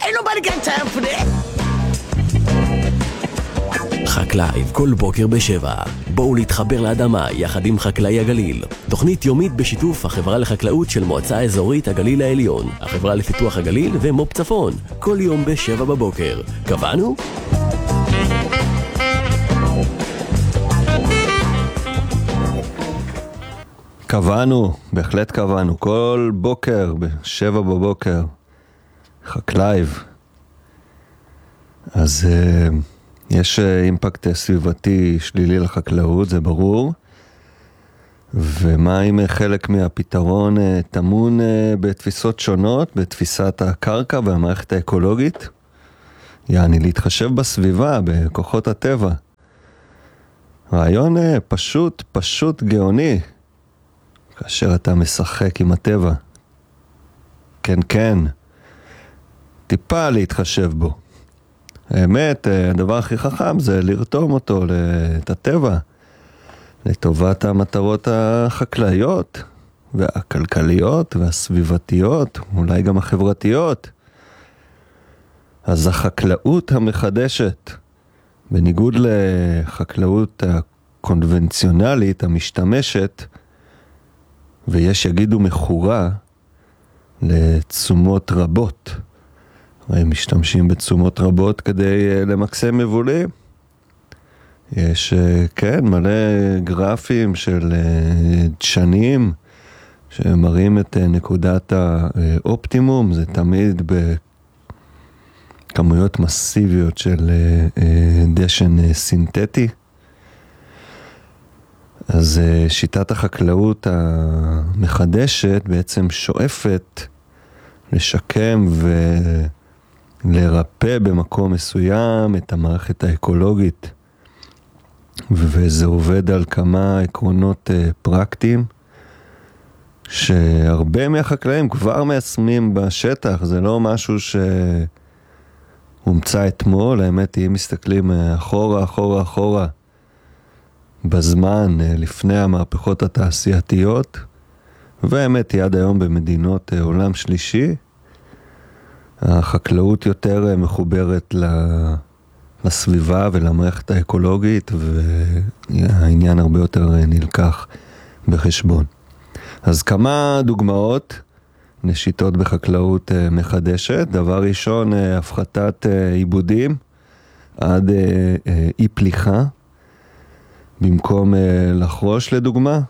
Ain't nobody got time for that. חקלייב כל בוקר ב7. בואו להתחבר לאדמה יחד עם חקלאי הגליל. תוכנית יומית בשיתוף החברה לחקלאות של מועצה אזורית הגליל העליון, החברה לפיתוח הגליל ומו"פ צפון. כל יום ב7 בבוקר. קבענו? קבענו, בהחלט קבענו. כל בוקר ב7 בבוקר. חקלייב. אז יש אימפקט סביבתי שלילי לחקלאות, זה ברור. ומה אם חלק מהפתרון טמון בתפיסות שונות, בתפיסת הקרקע והמערכת האקולוגית? יעני, להתחשב בסביבה, בכוחות הטבע. רעיון פשוט גאוני, כאשר אתה משחק עם הטבע. כן, טיפה להתחשב בו. האמת, הדבר הכי חכם זה לרתום אותו, את הטבע, לטובת המטרות החקלאיות והכלכליות והסביבתיות, אולי גם החברתיות. אז החקלאות המחדשת, בניגוד לחקלאות הקונבנציונלית המשתמשת, ויש יגידו מכורה לתשומות רבות, הם משתמשים בתשומות רבות כדי למקסם מבולים. יש, כן, מלא גרפים של דשנים שמראים את נקודת האופטימום. זה תמיד בכמויות מסיביות של דשן סינתטי. אז שיטת החקלאות המחדשת בעצם שואפת לשקם לרפא במקום מסוים את המערכת האקולוגית, וזה עובד על כמה עקרונות פרקטיים שהרבה מהחקלאים כבר מיישמים בשטח. זה לא משהו שהומצא אתמול. האמת היא, אם מסתכלים אחורה בזמן לפני המהפכות התעשייתיות, והאמת היא עד היום במדינות עולם שלישי, החקלאות יותר מחוברת לסביבה ולמערכת האקולוגית, והעניין הרבה יותר נלקח בחשבון. אז כמה דוגמאות לשיטות בחקלאות מחדשת. דבר ראשון, הפחתת עיבודים עד אי פליחה, במקום לחרוש לדוגמה,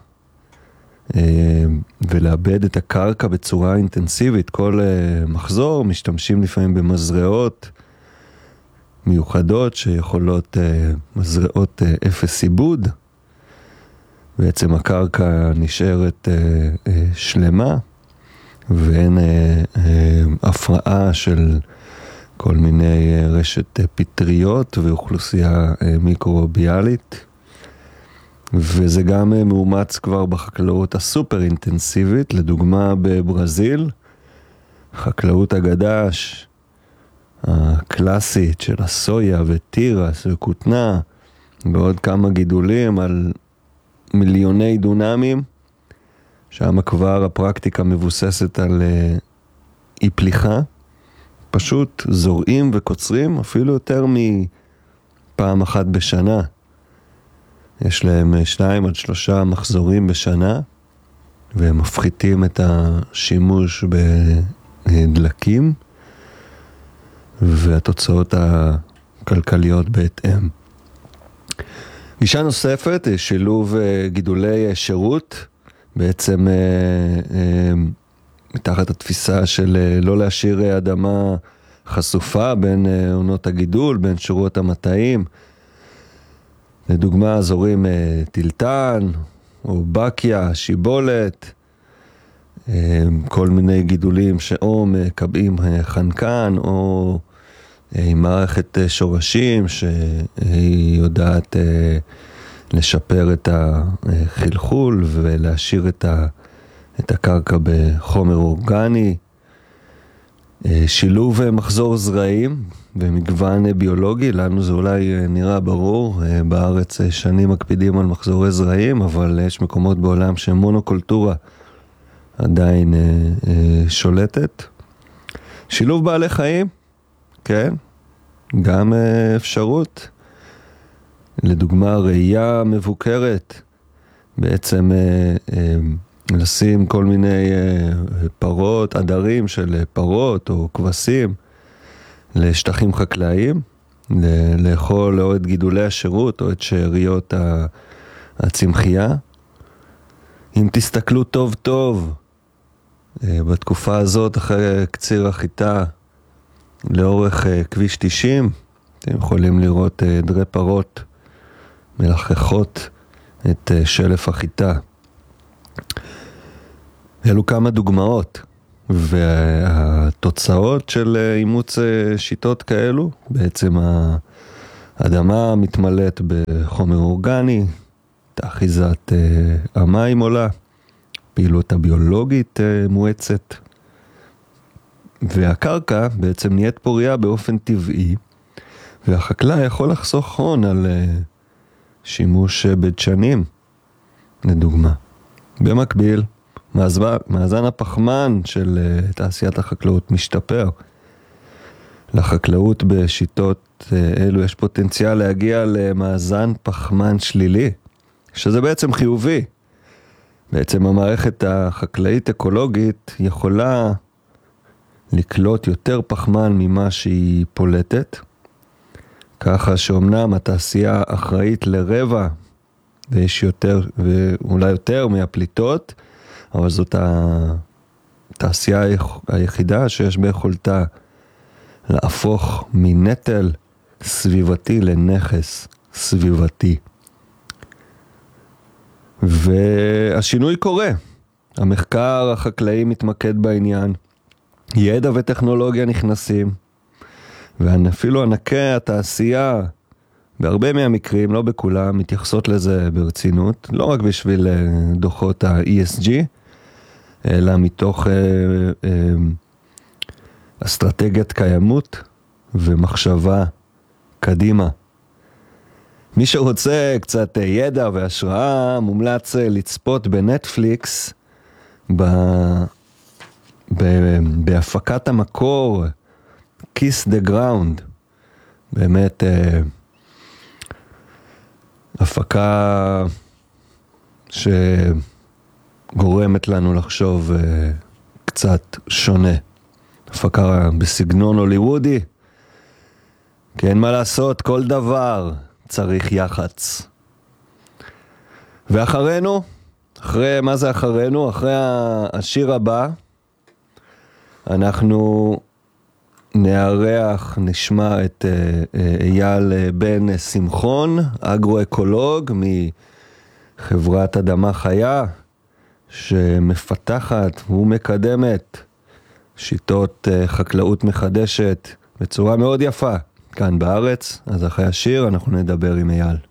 ולאבד את הקרקע בצורה אינטנסיבית. כל מחזור משתמשים לפעמים במזרעות מיוחדות שיכולות, מזרעות אפס עיבוד. בעצם הקרקע נשארת שלמה, ואין הפרעה של כל מיני רשת פטריות ואוכלוסייה מיקרוביאלית. וזה גם מאומץ כבר בחקלאות הסופר אינטנסיבית. לדוגמה בברזיל, חקלאות הגדש הקלאסית של הסויה וטירס וכותנה, ועוד כמה גידולים על מיליוני דונמים, שם כבר הפרקטיקה מבוססת על אי פליחה. פשוט זורעים וקוצרים אפילו יותר מפעם אחת בשנה. יש להם 2 עד 3 מחזורים בשנה, והם מפחיתים את השימוש בדלקים, והתוצאות הכלכליות בהתאם. גישה נוספת, שילוב גידולי שירות, בעצם מתחת התפיסה של לא להשאיר אדמה חשופה בין עונות הגידול, בין שורות המטעים. לדוגמה, אזורים טילטן, או בקיה, שיבולת, כל מיני גידולים שאו מקבעים חנקן, או עם מערכת שורשים שהיא יודעת לשפר את החלחול ולהשאיר את הקרקע בחומר אורגני. שילוב מחזור זרעים ומגוון ביולוגי, לנו זה אולי נראה ברור, בארץ שנים מקפידים על מחזורי זרעים, אבל יש מקומות בעולם שמונוקולטורה עדיין שולטת. שילוב בעלי חיים, כן, גם אפשרות. לדוגמה, ראייה מבוקרת, בעצם לשים כל מיני פרות, עדרים של פרות או כבשים לשטחים חקלאיים, לאכול או את גידולי השירות או את שאריות הצמחייה. אם תסתכלו טוב טוב, בתקופה הזאת אחרי קציר החיטה לאורך כביש 90, אתם יכולים לראות עדרי פרות מלחכות את שלף החיטה. אלו כמה דוגמאות, והתוצאות של אימוץ שיטות כאלו, בעצם האדמה מתמלאת בחומר אורגני, תאחיזת המים עולה, פעילות הביולוגית מואצת, והקרקע בעצם נהיית פוריה באופן טבעי, והחקלאי יכול לחסוך הון על שימוש בדשנים, לדוגמה. במקביל, מאזן הפחמן של תעשיית החקלאות משתפר. לחקלאות בשיטות אלו יש פוטנציאל להגיע למאזן פחמן שלילי, שזה בעצם חיובי. בעצם המערכת החקלאית אקולוגית יכולה לקלוט יותר פחמן ממה שהיא פולטת, ככה שאומנם התעשייה אחראית לרבע, ויש יותר, ואולי יותר מהפליטות, אבל זאת התעשייה היחידה שיש ביכולתה להפוך מנטל סביבתי לנכס סביבתי. והשינוי קורה. המחקר החקלאי מתמקד בעניין, ידע וטכנולוגיה נכנסים, ואפילו ענקי התעשייה, בהרבה מהמקרים, לא בכולם, מתייחסות לזה ברצינות, לא רק בשביל דוחות ה-ESG, אלא מתוך אסטרטגיית קיימות ומחשבה קדימה. מי שרוצה קצת ידע והשראה, מומלץ לצפות בנטפליקס, בהפקת המקור, Kiss the Ground. באמת הפקה שגורמת לנו לחשוב קצת שונה. הפקה בסגנון הוליוודי, כי אין מה לעשות, כל דבר צריך יח"צ. ואחרינו, מה זה אחרינו? אחרי השיר הבא, אנחנו נארח, נשמע את אייל בן שמחון, אגרו-אקולוג מחברת אדמה חיה, שמפתחת ומקדמת שיטות חקלאות מחדשת בצורה מאוד יפה כאן בארץ. אז אחרי השיר אנחנו נדבר עם אייל.